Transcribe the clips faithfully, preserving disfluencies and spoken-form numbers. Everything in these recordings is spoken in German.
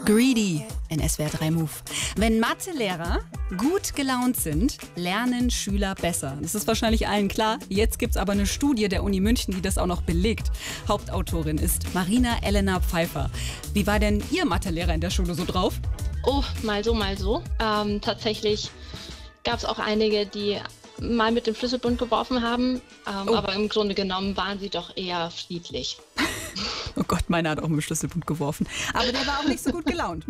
Greedy in S W R drei Move. Wenn Mathelehrer gut gelaunt sind, lernen Schüler besser. Das ist wahrscheinlich allen klar. Jetzt gibt es aber eine Studie der Uni München, die das auch noch belegt. Hauptautorin ist Marina Elena Pfeiffer. Wie war denn Ihr Mathelehrer in der Schule so drauf? Oh, mal so, mal so. Ähm, tatsächlich gab es auch einige, die mal mit dem Schlüsselbund geworfen haben. Ähm, Oh. Aber im Grunde genommen waren sie doch eher friedlich. Oh Gott, meiner hat auch mit dem Schlüsselbund geworfen. Aber der war auch nicht so gut gelaunt.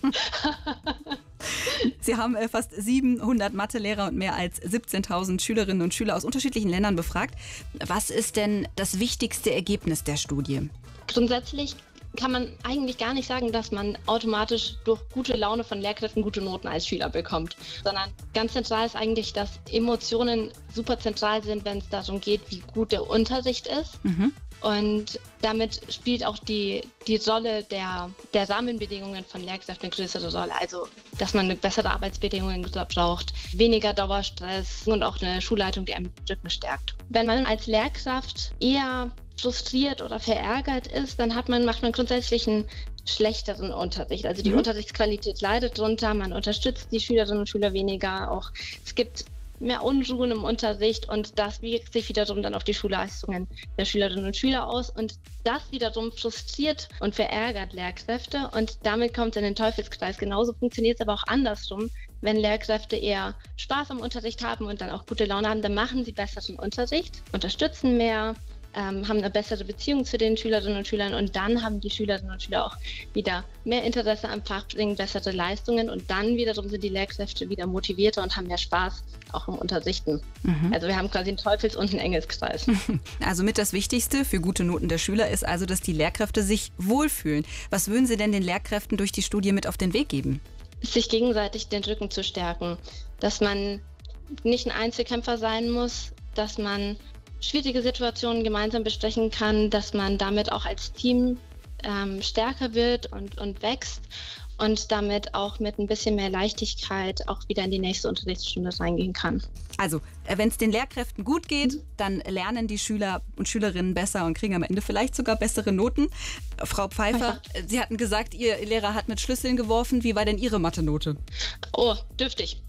Sie haben äh, fast siebenhundert Mathelehrer und mehr als siebzehntausend Schülerinnen und Schüler aus unterschiedlichen Ländern befragt. Was ist denn das wichtigste Ergebnis der Studie? Grundsätzlich kann man eigentlich gar nicht sagen, dass man automatisch durch gute Laune von Lehrkräften gute Noten als Schüler bekommt, sondern ganz zentral ist eigentlich, dass Emotionen super zentral sind, wenn es darum geht, wie gut der Unterricht ist. Mhm. Und damit spielt auch die, die Rolle der, der Rahmenbedingungen von Lehrkräften eine größere Rolle. Also, dass man bessere Arbeitsbedingungen braucht, weniger Dauerstress und auch eine Schulleitung, die einem den Rücken stärkt. Wenn man als Lehrkraft eher frustriert oder verärgert ist, dann hat man, macht man grundsätzlich einen schlechteren Unterricht. Also die Mhm. Unterrichtsqualität leidet drunter, man unterstützt die Schülerinnen und Schüler weniger. Auch es gibt mehr Unruhen im Unterricht und das wirkt sich wiederum dann auf die Schulleistungen der Schülerinnen und Schüler aus und das wiederum frustriert und verärgert Lehrkräfte und damit kommt es in den Teufelskreis. Genauso funktioniert es aber auch andersrum. Wenn Lehrkräfte eher Spaß am Unterricht haben und dann auch gute Laune haben, dann machen sie besseren Unterricht, unterstützen mehr, ähm, haben eine bessere Beziehung zu den Schülerinnen und Schülern und dann haben die Schülerinnen und Schüler auch wieder mehr Interesse am Fach, bringen bessere Leistungen und dann wiederum sind die Lehrkräfte wieder motivierter und haben mehr Spaß auch im Unterrichten. Mhm. Also wir haben quasi einen Teufels- und einen Engelskreis. Also mit das Wichtigste für gute Noten der Schüler ist also, dass die Lehrkräfte sich wohlfühlen. Was würden Sie denn den Lehrkräften durch die Studie mit auf den Weg geben? Sich gegenseitig den Rücken zu stärken, dass man nicht ein Einzelkämpfer sein muss, dass man schwierige Situationen gemeinsam besprechen kann, dass man damit auch als Team ähm, stärker wird und, und wächst und damit auch mit ein bisschen mehr Leichtigkeit auch wieder in die nächste Unterrichtsstunde reingehen kann. Also, wenn es den Lehrkräften gut geht, dann lernen die Schüler und Schülerinnen besser und kriegen am Ende vielleicht sogar bessere Noten. Frau Pfeiffer, Sie hatten gesagt, Ihr Lehrer hat mit Schlüsseln geworfen. Wie war denn Ihre Mathe-Note? Oh, dürftig.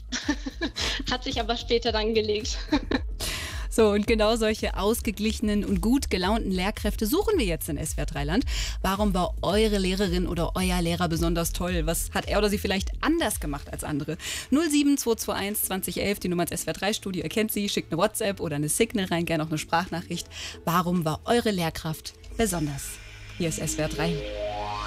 Hat sich aber später dann gelegt. So, und genau solche ausgeglichenen und gut gelaunten Lehrkräfte suchen wir jetzt in S W R drei Land. Warum war eure Lehrerin oder euer Lehrer besonders toll? Was hat er oder sie vielleicht anders gemacht als andere? null sieben zwei zwei eins zwanzig elf, die Nummer ins S W R drei Studio, ihr kennt sie, schickt eine WhatsApp oder eine Signal rein, gerne auch eine Sprachnachricht. Warum war eure Lehrkraft besonders? Hier ist S W R drei.